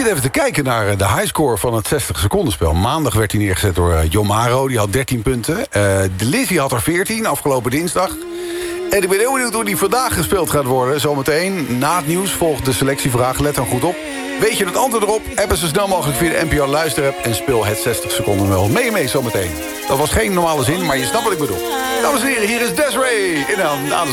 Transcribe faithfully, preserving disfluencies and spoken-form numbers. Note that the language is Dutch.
zit even te kijken naar de highscore van het zestig seconden spel. Maandag werd hij neergezet door Jomaro, die had dertien punten. Uh, de Lizzie had er veertien, afgelopen dinsdag. En ik ben heel benieuwd hoe die vandaag gespeeld gaat worden. Zometeen, na het nieuws, volgt de selectievraag. Let dan goed op. Weet je het antwoord erop? App zo snel mogelijk via de N P O luisterapp en speel het zestig seconden wel mee mee zometeen. Dat was geen normale zin, maar je snapt wat ik bedoel. Dames en heren, hier is Desiree in aan de